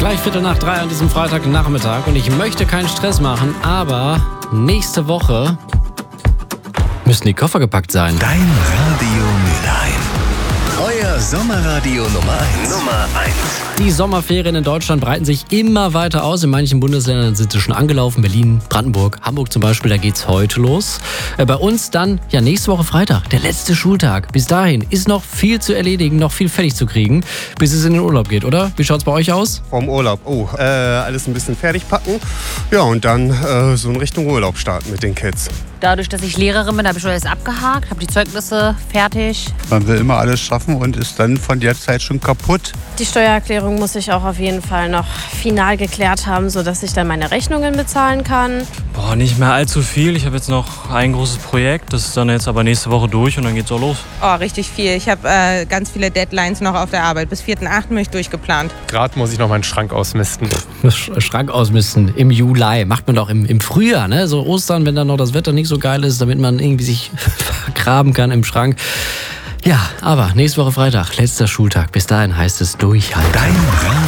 Gleich 2:45 an diesem Freitagnachmittag. Und ich möchte keinen Stress machen, aber nächste Woche müssen die Koffer gepackt sein. Dein Radio Mülheim. Euer Sommerradio Nummer 1. Die Sommerferien in Deutschland breiten sich immer weiter aus. In manchen Bundesländern sind sie schon angelaufen. Berlin, Brandenburg, Hamburg zum Beispiel, da geht's heute los. Bei uns dann, nächste Woche Freitag, der letzte Schultag. Bis dahin ist noch viel zu erledigen, noch viel fertig zu kriegen, bis es in den Urlaub geht, oder? Wie schaut's bei euch aus? Vom Urlaub. Alles ein bisschen fertig packen. Ja, und dann so in Richtung Urlaub starten mit den Kids. Dadurch, dass ich Lehrerin bin, habe ich schon alles abgehakt, habe die Zeugnisse fertig. Man will immer alles schaffen und ist dann von der Zeit schon kaputt. Die Steuererklärung muss ich auch auf jeden Fall noch final geklärt haben, sodass ich dann meine Rechnungen bezahlen kann. Nicht mehr allzu viel. Ich habe jetzt noch ein großes Projekt, das ist dann jetzt aber nächste Woche durch und dann geht's auch los. Richtig viel. Ich habe ganz viele Deadlines noch auf der Arbeit. Bis 4.8. bin ich durchgeplant. Gerade muss ich noch meinen Schrank ausmisten. Schrank ausmisten im Juli. Macht man doch im Frühjahr, ne? So Ostern, wenn dann noch das Wetter nicht so geil ist, damit man irgendwie sich vergraben kann im Schrank. Ja, aber nächste Woche Freitag, letzter Schultag. Bis dahin heißt es durchhalten. Dein